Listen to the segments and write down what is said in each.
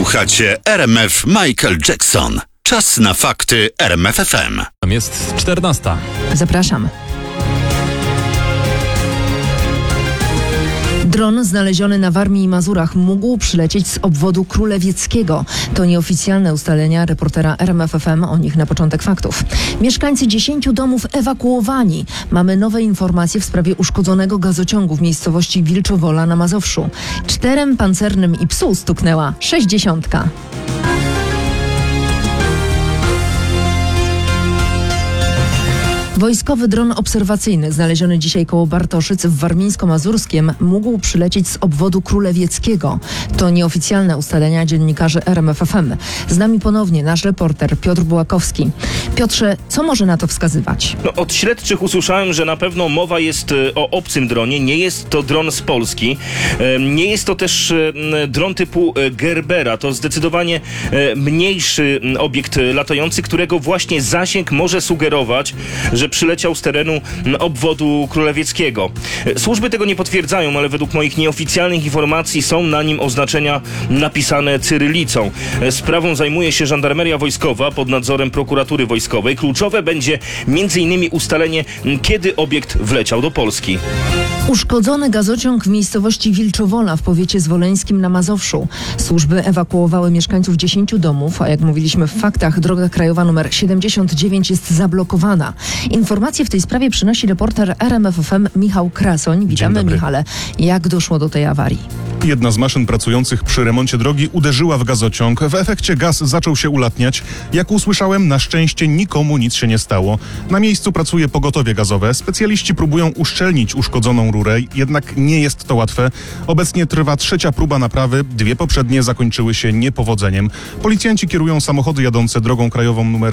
Słuchacie RMF Michael Jackson. Czas na fakty RMF FM. Jest 14. Zapraszam. Dron znaleziony na Warmii i Mazurach mógł przylecieć z obwodu królewieckiego. To nieoficjalne ustalenia reportera RMF FM, o nich na początek faktów. Mieszkańcy 10 domów ewakuowani. Mamy nowe informacje w sprawie uszkodzonego gazociągu w miejscowości Wilczowola na Mazowszu. 4 pancernym i psu stuknęła 60. Wojskowy dron obserwacyjny znaleziony dzisiaj koło Bartoszyc w Warmińsko-Mazurskiem mógł przylecieć z obwodu królewieckiego. To nieoficjalne ustalenia dziennikarzy RMF FM. Z nami ponownie nasz reporter Piotr Bułakowski. Piotrze, co może na to wskazywać? Od śledczych usłyszałem, że na pewno mowa jest o obcym dronie. Nie jest to dron z Polski. Nie jest to też dron typu Gerbera. To zdecydowanie mniejszy obiekt latający, którego właśnie zasięg może sugerować, że przyleciał z terenu obwodu królewieckiego. Służby tego nie potwierdzają, ale według moich nieoficjalnych informacji są na nim oznaczenia napisane cyrylicą. Sprawą zajmuje się żandarmeria wojskowa pod nadzorem prokuratury wojskowej. Kluczowe będzie m.in. ustalenie, kiedy obiekt wleciał do Polski. Uszkodzony gazociąg w miejscowości Wilczowola w powiecie zwoleńskim na Mazowszu. Służby ewakuowały mieszkańców 10 domów, a jak mówiliśmy w faktach, droga krajowa nr 79 jest zablokowana. Informacje w tej sprawie przynosi reporter RMF FM Michał Krasoń. Witamy, Michale. Jak doszło do tej awarii? Jedna z maszyn pracujących przy remoncie drogi uderzyła w gazociąg. W efekcie gaz zaczął się ulatniać. Jak usłyszałem, na szczęście nikomu nic się nie stało. Na miejscu pracuje pogotowie gazowe. Specjaliści próbują uszczelnić uszkodzoną rurę, jednak nie jest to łatwe. Obecnie trwa 3. próba naprawy. 2 poprzednie zakończyły się niepowodzeniem. Policjanci kierują samochody jadące drogą krajową nr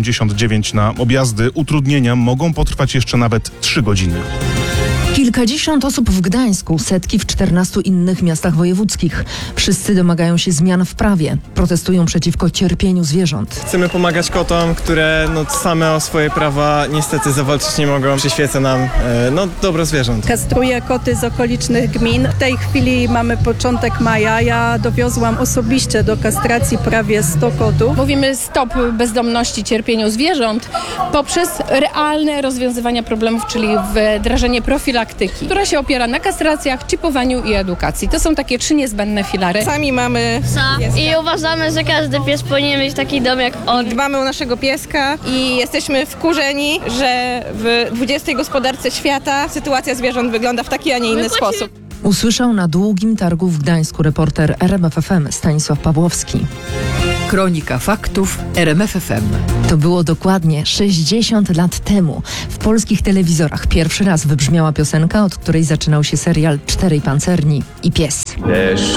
79 na objazdy. Utrudnienia mogą potrwać jeszcze nawet 3 godziny. Kilkadziesiąt osób w Gdańsku, setki w 14 innych miastach wojewódzkich. Wszyscy domagają się zmian w prawie. Protestują przeciwko cierpieniu zwierząt. Chcemy pomagać kotom, które same o swoje prawa niestety zawalczyć nie mogą. Przyświeca nam dobro zwierząt. Kastruję koty z okolicznych gmin. W tej chwili mamy początek maja. Ja dowiozłam osobiście do kastracji prawie 100 kotów. Mówimy stop bezdomności, cierpieniu zwierząt poprzez realne rozwiązywania problemów, czyli wdrażanie profilaktyki, która się opiera na kastracjach, czipowaniu i edukacji. To są takie 3 niezbędne filary. Sami mamy psa i uważamy, że każdy pies powinien mieć taki dom jak on. Dbamy o naszego pieska i jesteśmy wkurzeni, że w 20. gospodarce świata sytuacja zwierząt wygląda w taki, a nie inny sposób. Usłyszał na długim targu w Gdańsku reporter RMF FM Stanisław Pawłowski. Kronika faktów RMF FM. To było dokładnie 60 lat temu. W polskich telewizorach pierwszy raz wybrzmiała piosenka, od której zaczynał się serial 4 pancerni i pies.